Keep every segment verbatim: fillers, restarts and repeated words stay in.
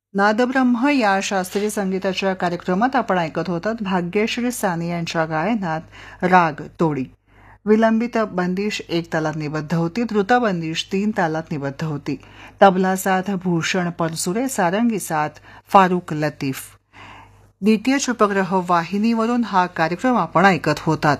नादब्रह्म या शास्त्रीय संगीताच्या कार्यक्रमात आपण ऐकत होतात भाग्यश्री सानी यांच्या गायनात राग तोडी. विलंबित बंदिश एक तालात निबद्ध होती, द्रुत बंदिश तीन तालात निबद्ध होती. तबला साथ भूषण परसुरे, सारंगी साथ फारुख लतीफ. डीटीएच उपग्रह वाहिनीवरून हा कार्यक्रम आपण ऐकत होतात.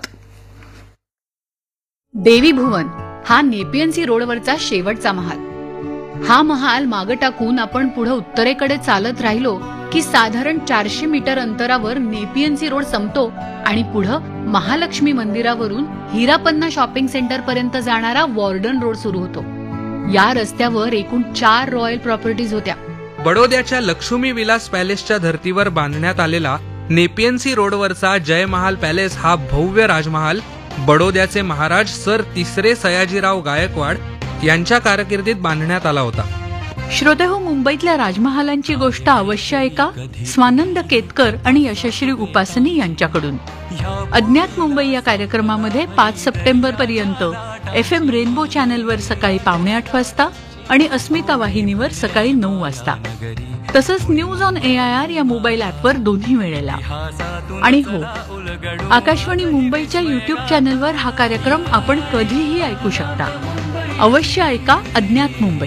देवी भुवन हा नेपियन सी रोडवरचा शेवटचा महाल. हा महाल मागे टाकून आपण पुढे उत्तरेकडे चालत राहिलो की साधारण चारशे मीटर अंतरावर नेपियन सी रोड संपतो आणि पुढे महालक्ष्मी मंदिरावरून हिरापन्ना शॉपिंग सेंटर पर्यंत जाणारा वॉर्डन रोड सुरू होतो. या रस्त्यावर एकूण चार रॉयल प्रॉपर्टीज होत्या. बडोद्याच्या लक्ष्मी विलास पॅलेसच्या धर्तीवर बांधण्यात आलेला नेपियन सी रोडवरचा जय महाल पॅलेस हा भव्य राजमहाल बडोद्याचे महाराज सर तिसरे सयाजीराव गायकवाड यांच्या कारकिर्दीत बांधण्यात आला होता. श्रोतेहो, मुंबईतल्या राजमहालांची गोष्ट अवश्य ऐका स्वानंद केतकर आणि यशश्री उपासनी यांच्याकडून. अज्ञात मुंबई या कार्यक्रमामध्ये पाच सप्टेंबर पर्यंत एफ एम रेनबो चॅनलवर सकाळी पावणे आठ वाजता आणि अस्मिता वाहिनीवर सकाळी नऊ वाजता, तसंच news on A I R या मोबाईल ऍपवर दोन्ही वेळेला. आणि हो, आकाशवाणी मुंबईच्या युट्यूब चॅनलवर हा कार्यक्रम आपण कधीही ऐकू शकता. अवश्य ऐका अज्ञात मुंबई.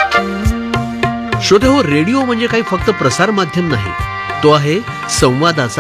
श्रोते हो, रेडिओ म्हणजे काही फक्त प्रसार माध्यम नाही, तो आहे संवादाचा